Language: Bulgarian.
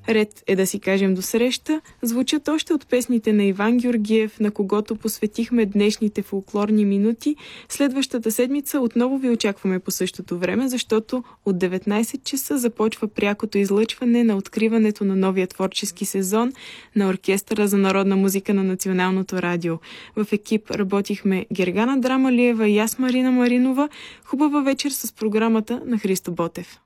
Ред е да си кажем до среща, звучат още от песните на Иван Георгиев, на когото посветихме днешните фолклорни минути. Следващата седмица отново ви очакваме по същото време, защото от 19 часа започва прякото излъчване на откриването на новия творчески сезон на Оркестъра за народна музика на Националното радио. В екип работихме Гергана Драмалиева и аз, Марина Маринова. Хубава вечер с програмата на Христо Ботев.